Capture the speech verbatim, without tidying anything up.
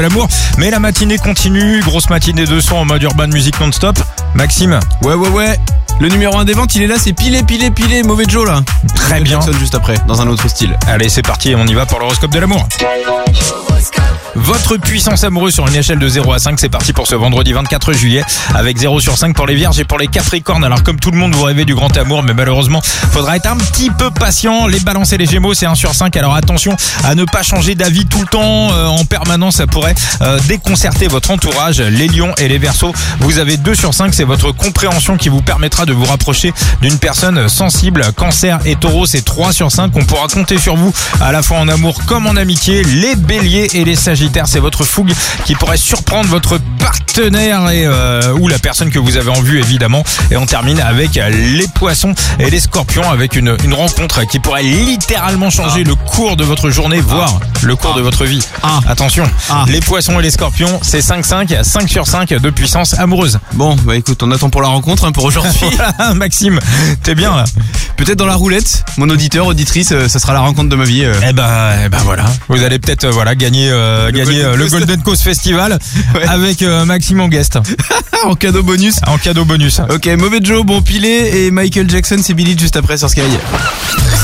L'amour, mais la matinée continue, grosse matinée de son en mode urban music non-stop. Maxime. Ouais, ouais, ouais. Le numéro un des ventes, il est là, c'est pilé, pilé, pilé, Mauvais Joe là. Très bien. Jackson juste après, dans un autre style. Allez, c'est parti, on y va pour l'horoscope de l'amour. Votre puissance amoureuse sur une échelle de zéro à cinq, c'est parti pour ce vendredi vingt-quatre juillet avec zéro sur cinq pour les vierges et pour les capricornes. Alors comme tout le monde, vous rêvez du grand amour, mais malheureusement, faudra être un petit peu patient. Les balances et les gémeaux, c'est un sur cinq, alors attention à ne pas changer d'avis tout le temps, euh, en permanence, ça pourrait euh, déconcerter votre entourage. Les lions et les verseaux, vous avez deux sur cinq, c'est votre compréhension qui vous permettra de vous rapprocher d'une personne sensible. Cancer et taureau, c'est trois sur cinq, on pourra compter sur vous à la fois en amour comme en amitié. Les béliers et les sagittaires, c'est votre fougue qui pourrait surprendre votre partenaire et euh, ou la personne que vous avez en vue évidemment. Et on termine avec les poissons et les scorpions avec une, une rencontre qui pourrait littéralement changer ah. le cours de votre journée, voire ah. le cours ah. de votre vie. Ah. Attention, ah. les poissons et les scorpions, c'est cinq cinq, cinq sur cinq de puissance amoureuse. Bon, bah écoute, on attend pour la rencontre hein, pour aujourd'hui. Voilà, Maxime, t'es bien là. Peut-être dans la roulette, mon auditeur, auditrice, euh, ça sera la rencontre de ma vie. Euh. Eh ben, eh ben voilà. Vous allez peut-être euh, voilà gagner, euh, le gagner Golden euh, le Golden Coast Festival ouais. avec euh, Maxime en guest. En cadeau bonus. En cadeau bonus. Ok, Mauvais Joe, bon pilé et Michael Jackson, c'est Billy juste après sur Sky.